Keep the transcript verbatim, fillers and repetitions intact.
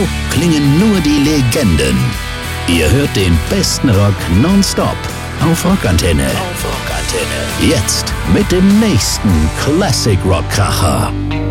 klingen nur die Legenden. Ihr hört den besten Rock nonstop auf Rockantenne. Auf Rockantenne. Jetzt mit dem nächsten Classic Rock Kracher.